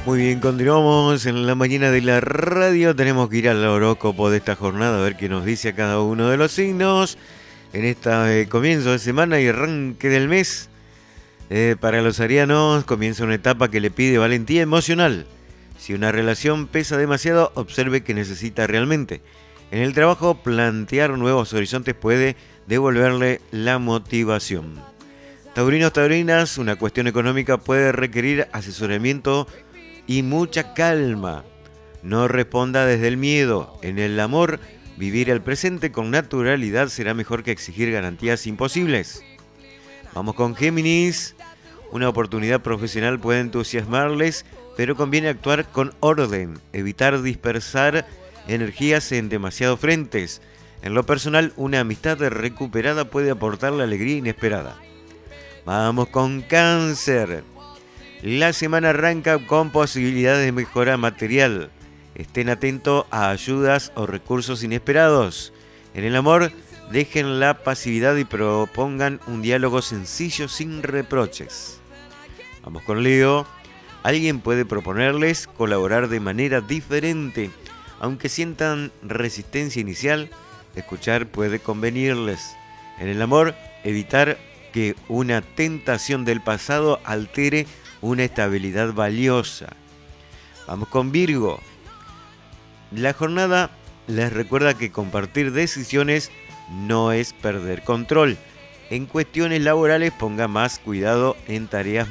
Muy bien, continuamos en la mañana de la radio. Tenemos que ir al horóscopo de esta jornada a ver qué nos dice a cada uno de los signos en este comienzo de semana y arranque del mes. Para los arianos comienza una etapa que le pide valentía emocional. Si una relación pesa demasiado, observe que necesita realmente. En el trabajo, plantear nuevos horizontes puede devolverle la motivación. Taurinos, taurinas, una cuestión económica puede requerir asesoramiento y mucha calma. No responda desde el miedo. En el amor, vivir el presente con naturalidad será mejor que exigir garantías imposibles. Vamos con Géminis. Una oportunidad profesional puede entusiasmarles, pero conviene actuar con orden, evitar dispersar energías en demasiados frentes. En lo personal, una amistad recuperada puede aportarle alegría inesperada. Vamos con Cáncer. La semana arranca con posibilidades de mejora material. Estén atentos a ayudas o recursos inesperados. En el amor, dejen la pasividad y propongan un diálogo sencillo sin reproches. Vamos con Leo. Alguien puede proponerles colaborar de manera diferente. Aunque sientan resistencia inicial, escuchar puede convenirles. En el amor, evitar que una tentación del pasado altere una estabilidad valiosa. Vamos con Virgo. La jornada les recuerda que compartir decisiones no es perder control. En cuestiones laborales ponga más cuidado en tareas